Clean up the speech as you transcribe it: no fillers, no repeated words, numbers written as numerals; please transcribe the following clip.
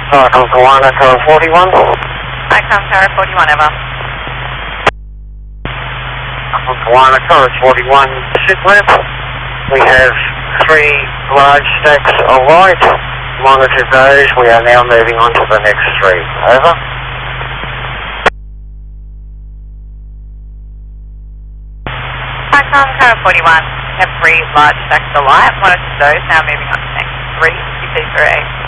Cyclone Kawana, Tower 41. Cyclone Tower 41, over. Kawana, Tower 41, sit rep. We have 3 large stacks of light. Monitored those. We are now moving on to the next 3. Over. Cyclone Tower 41, we have 3 large stacks of light. Monitored those, now moving on to the next 3. 2C3A.